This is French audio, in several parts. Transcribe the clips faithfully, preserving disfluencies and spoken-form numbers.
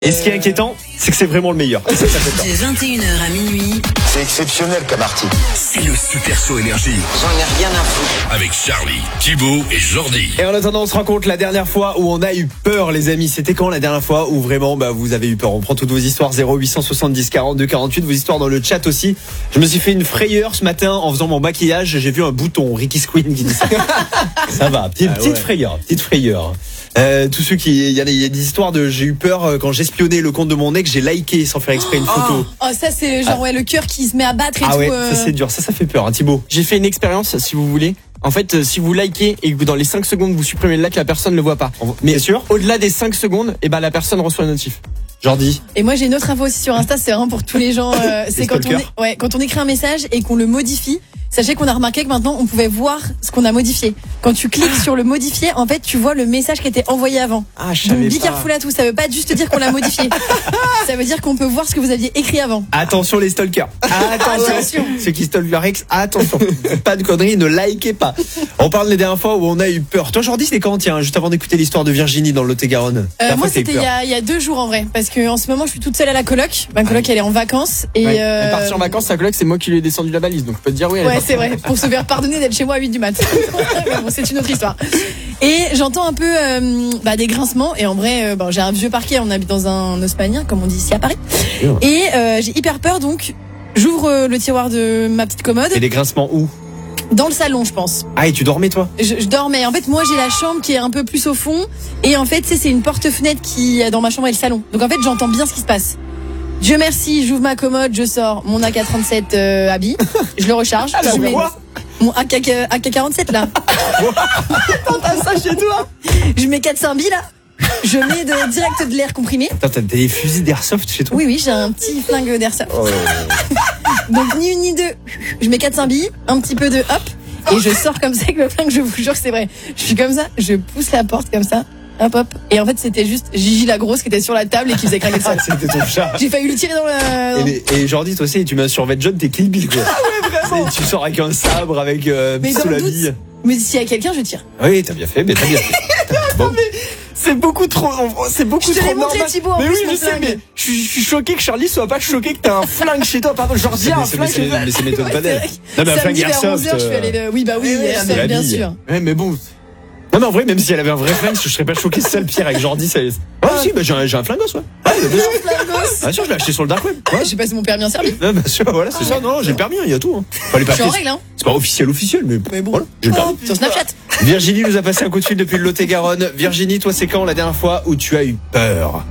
Et ce qui est inquiétant, c'est que c'est vraiment le meilleur. Ça, ça fait peur. De vingt et une heures à minuit. C'est exceptionnel comme article. C'est le Super Show Énergie. J'en ai rien à foutre. Avec Charlie, Thibaut et Jordi. Et en attendant, on se rend compte la dernière fois où on a eu peur, les amis. C'était quand la dernière fois où vraiment bah, vous avez eu peur? On prend toutes vos histoires, zéro huit cent soixante-dix quarante-deux quarante-huit, vos histoires dans le chat aussi. Je me suis fait une frayeur ce matin en faisant mon maquillage. J'ai vu un bouton, Ricky Squeen qui dit ça. Ça va, petite, ah, petite ouais. frayeur, petite frayeur. Euh, tous ceux qui, il y, y a des histoires de, j'ai eu peur quand j'espionnais le compte de mon ex, j'ai liké sans faire exprès une photo. Oh, ça c'est genre ah. ouais le cœur qui se met à battre et ah tout. Ouais, euh... ça c'est dur, ça ça fait peur, hein, Thibaut. J'ai fait une expérience, si vous voulez. En fait, euh, si vous likez et que dans les cinq secondes vous supprimez le like, la personne ne le voit pas. Mais sûr, au-delà des cinq secondes, et ben la personne reçoit un notif. Jordi. Et moi j'ai une autre info aussi sur Insta, c'est vraiment pour tous les gens. Euh, c'est quand on, est, ouais, quand on écrit un message et qu'on le modifie. Sachez qu'on a remarqué que maintenant on pouvait voir ce qu'on a modifié. Quand tu cliques sur le modifier, en fait tu vois le message qui était envoyé avant. Ah, je savais Donc be careful à tout, ça veut pas juste dire qu'on l'a modifié. Ça veut dire qu'on peut voir ce que vous aviez écrit avant. Attention les stalkers. Attention. Attention. Ceux qui stalkent leur ex, attention. Pas de conneries, ne likez pas. On parle des dernières fois où on a eu peur. Toi Jordi, c'était quand, tiens, juste avant d'écouter l'histoire de Virginie dans le Lot-et-Garonne? euh, Moi c'était il y, a, il y a deux jours en vrai. Parce que en ce moment je suis toute seule à la coloc. Ma coloc elle est en vacances. Et ouais. euh... Elle est partie en vacances, sa coloc c'est moi qui lui ai descendu la balise. Donc je peux te dire oui. Elle ouais est c'est vrai. Pour se faire pardonner d'être chez moi à huit du mat. Bon, c'est une autre histoire. Et j'entends un peu euh, bah, des grincements. Et en vrai, euh, bon, j'ai un vieux parquet. On habite dans un haussmannien, comme on dit ici à Paris. Et euh, j'ai hyper peur, donc j'ouvre euh, le tiroir de ma petite commode. Et des grincements où? Dans le salon, je pense. Ah, et tu dormais, toi? je, je dormais. En fait, moi, j'ai la chambre qui est un peu plus au fond. Et en fait, c'est une porte-fenêtre qui est dans ma chambre et le salon. Donc en fait, j'entends bien ce qui se passe. Dieu merci, j'ouvre ma commode, je sors mon A K trente-sept euh, habit, je le recharge. Ah, je mets quoi mon A K quarante-sept là. Attends, t'as ça chez toi? Je mets quatre cents billes là. Je mets de, direct de l'air comprimé. Attends, t'as des fusils d'airsoft chez toi? Oui, oui, j'ai un petit flingue d'airsoft. Oh. Donc ni une ni deux. Je mets quatre cents billes, un petit peu de hop, et je sors comme ça avec le flingue, je vous jure que c'est vrai. Je suis comme ça, je pousse la porte comme ça. Hop hop. Et en fait c'était juste Gigi la grosse qui était sur la table et qui faisait craquer le sol. C'était ton chat. J'ai failli lui tirer dans le... Et, les, et Jordi, toi aussi, tu mets un survêt jaune, t'es Kill Bill quoi. Ah ouais vraiment. Tu sors avec un sabre, avec euh, sous la bille. Mais s'il y a quelqu'un, je tire. Oui, t'as bien fait, mais t'as bien fait. Bon. Non, mais c'est beaucoup trop, c'est beaucoup je trop normal. Montré, Thibaut, en mais plus, oui, je sais, mais je suis, je suis choqué que Charlie soit pas choqué que t'as un flingue chez toi. Pardon, Jordi a un flingue chez toi. Mais c'est m'étonne pas d'elle. Non, mais un flingue airsoft. Euh... Oui, bah oui, airsoft, bien sûr. Ouais, mais bon. Non mais en vrai, même si elle avait un vrai flingue, je serais pas choqué. C'est ça le pire avec Jordi. Ça... Ouais, ah, si, bah, j'ai un, j'ai un flingos, ouais. Ah, bien sûr. Bien sûr, je l'ai acheté sur le dark web. Ouais, j'ai passé mon permis en servi. Non, bien sûr, voilà, c'est ah, ça. Non, j'ai le permis, il y a tout. Hein. Enfin, les je suis en règle, hein. C'est pas officiel, officiel, mais, mais bon. Voilà, j'ai le permis. Oh, sur Snapchat. Virginie nous a passé un coup de fil depuis le Lot-et-Garonne. Virginie, toi, c'est quand la dernière fois où tu as eu peur?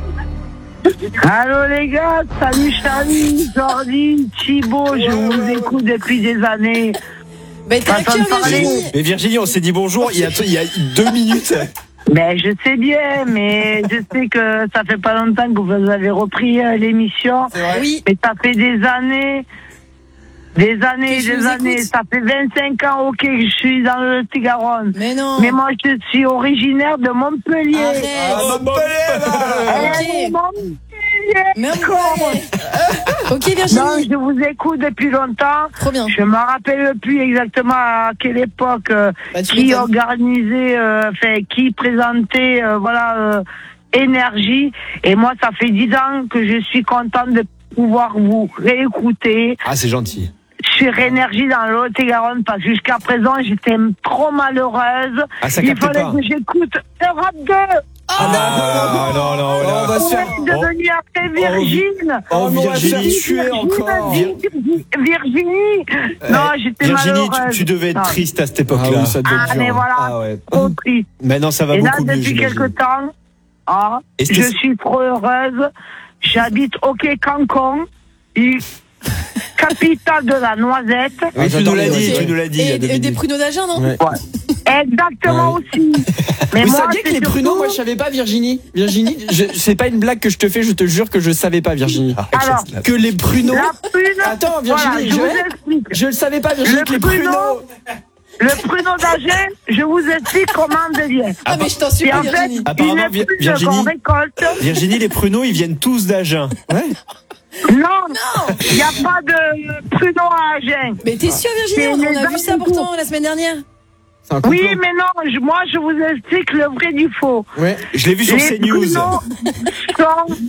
Allô les gars, salut Charlie, Jordi, Thibaut, je vous écoute depuis des années. Mais t'as cœur, Virginie. Mais Virginie, on s'est dit bonjour il y a, il y a deux minutes. Mais je sais bien, mais je sais que ça fait pas longtemps que vous avez repris euh, l'émission. Oui. Mais ça fait des années, des années, des années. Écoute. Ça fait vingt-cinq ans, ok, que je suis dans le Lot-et-Garonne. Mais non. Mais moi, je suis originaire de Montpellier. Arrête. Ah, Montpellier, là. Okay. Montpellier. Mais ok Virginie. Non, je vous écoute depuis longtemps. Trop bien. Je me rappelle plus exactement à quelle époque euh, bah, qui organisait, enfin euh, qui présentait, euh, voilà, euh, Énergie. Et moi, ça fait dix ans que je suis contente de pouvoir vous réécouter. Ah, c'est gentil. Sur Énergie dans le Lot-et-Garonne parce que jusqu'à présent j'étais trop malheureuse. Ah, ça Il capte fallait pas. que j'écoute Europe deux. Ah, non, non, non, non. On va se faire devenir après Virgine. Oh, oh Virginie, tu es encore. Virginie. Euh, non, j'étais Virginie, malheureuse. tu, tu devais être non. triste à cette époque-là. Ah, oui, ça devait Ah, être mais dur. voilà. Ah ouais. Trop triste. Maintenant, ça va Et là, beaucoup mieux. depuis quelque temps, ah, Et je suis trop heureuse. J'habite au Quai Cancon, capitale de la noisette. Oui, tu nous l'as dit, Et, tu nous l'as dit. et, et des pruneaux d'Agen, non? Ouais. Ouais. Exactement Ouais. aussi. Mais Vous moi, saviez que les pruneaux, moi je savais pas, Virginie. Virginie, je, c'est pas une blague que je te fais, je te jure que je savais pas, Virginie. Alors, que les pruneaux. la prune. Attends, Virginie, voilà, je, je, vous explique. je le savais pas, Virginie, Le que les pruneau, pruneaux. Le pruneau d'Agen, je vous explique comment on devient. Ah, mais je t'en Et supplie, en fait, Virginie. Apparemment, une prune Virginie- qu'on récolte. Virginie, les pruneaux, ils viennent tous d'Agen. Ouais. Non, il n'y a pas de pruneau à Agen. Mais t'es sûre, Virginie? C'est On, les on a vu ça alentours. pourtant la semaine dernière. C'est un complot. Oui, mais non, je- moi je vous explique le vrai du faux. Ouais. Je l'ai vu sur Les CNews. prénoms sont